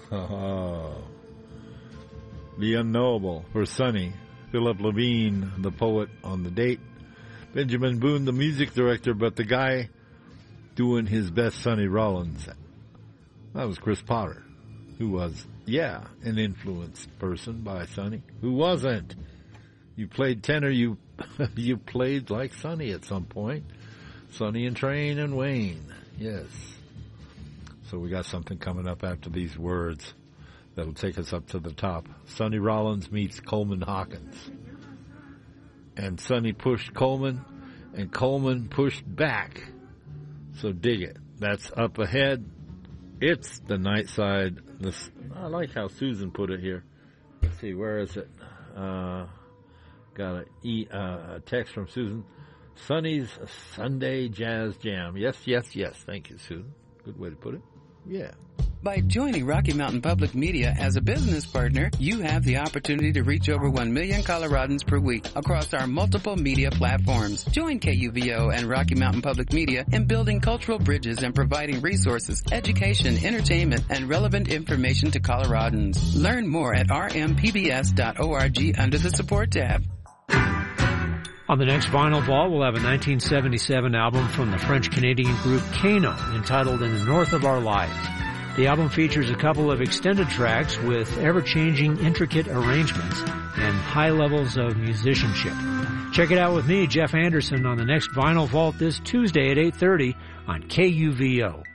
The Unknowable for Sonny. Philip Levine, the poet on the date. Benjamin Boone, the music director, but the guy doing his best Sonny Rollins, that was Chris Potter, who was, an influenced person by Sonny. Who wasn't? You played tenor, you played like Sonny at some point. Sonny and Train and Wayne, yes. So we got something coming up after these words that'll take us up to the top. Sonny Rollins meets Coleman Hawkins. And Sonny pushed Coleman, and Coleman pushed back. So dig it. That's up ahead. It's the night side. I like how Susan put it here. Let's see, where is it? Got a text from Susan. Sonny's Sunday Jazz Jam. Yes. Thank you, Susan. Good way to put it. Yeah. By joining Rocky Mountain Public Media as a business partner, you have the opportunity to reach over 1 million Coloradans per week across our multiple media platforms. Join KUVO and Rocky Mountain Public Media in building cultural bridges and providing resources, education, entertainment, and relevant information to Coloradans. Learn more at rmpbs.org under the support tab. On the next Vinyl Vault, we'll have a 1977 album from the French-Canadian group Kano entitled In the North of Our Lives. The album features a couple of extended tracks with ever-changing, intricate arrangements and high levels of musicianship. Check it out with me, Jeff Anderson, on the next Vinyl Vault this Tuesday at 8:30 on KUVO.